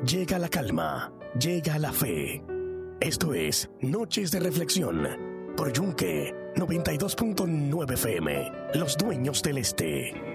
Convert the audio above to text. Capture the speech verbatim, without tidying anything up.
llega la calma, llega la fe. Esto es Noches de Reflexión por Yunque noventa y dos punto nueve F M, Los Dueños del Este.